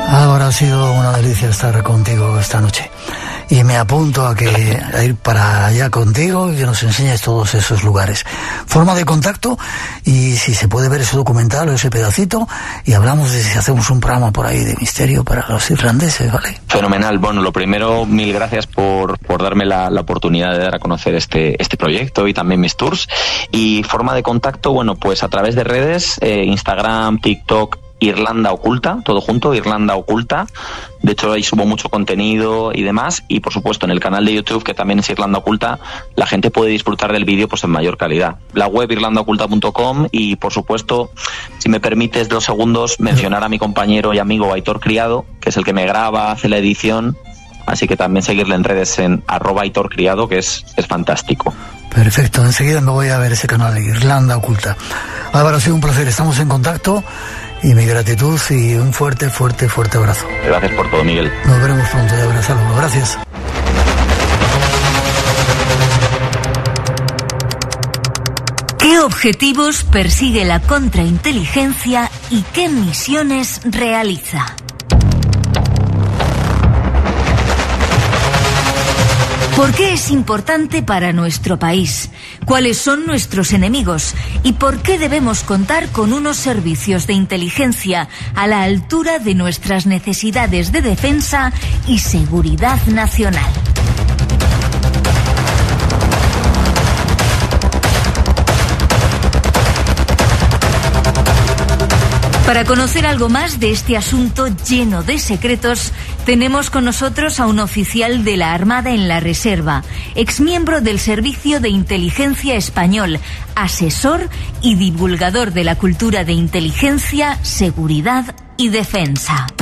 Álvaro, ha sido una delicia estar contigo esta noche. Y me apunto a ir para allá contigo y que nos enseñes todos esos lugares. Forma de contacto y si se puede ver ese documental o ese pedacito y hablamos de si hacemos un programa por ahí de misterio para los irlandeses, ¿vale? Fenomenal. Bueno, lo primero, mil gracias por darme la oportunidad de dar a conocer este proyecto y también mis tours. Y forma de contacto, bueno, pues a través de redes, Instagram, TikTok, Irlanda Oculta, todo junto, Irlanda Oculta. De hecho, ahí subo mucho contenido y demás. Y, por supuesto, en el canal de YouTube, que también es Irlanda Oculta, la gente puede disfrutar del vídeo pues en mayor calidad. La web irlandaoculta.com y, por supuesto, si me permites 2 segundos, mencionar a mi compañero y amigo Aitor Criado, que es el que me graba, hace la edición. Así que también seguirle en redes en @AitorCriado, que es fantástico. Perfecto, enseguida me voy a ver ese canal de Irlanda Oculta. Álvaro, ha sido un placer, estamos en contacto y mi gratitud y un fuerte, fuerte, fuerte abrazo. Gracias por todo, Miguel. Nos veremos pronto, de abrazarlo. Gracias. ¿Qué objetivos persigue la contrainteligencia y qué misiones realiza? ¿Por qué es importante para nuestro país? ¿Cuáles son nuestros enemigos? ¿Y por qué debemos contar con unos servicios de inteligencia a la altura de nuestras necesidades de defensa y seguridad nacional? Para conocer algo más de este asunto lleno de secretos, tenemos con nosotros a un oficial de la Armada en la Reserva, exmiembro del Servicio de Inteligencia Español, asesor y divulgador de la cultura de inteligencia, seguridad y defensa.